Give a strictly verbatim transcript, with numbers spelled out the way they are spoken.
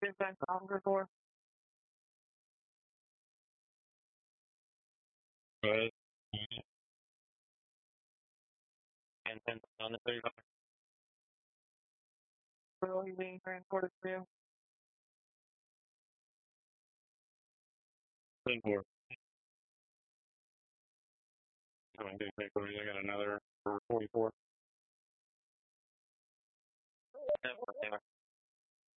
Good back longer for. Go ahead. And ten on the thirty-five. Will you being transported to? ten four. Coming to take over. I got another for forty-four. Yeah,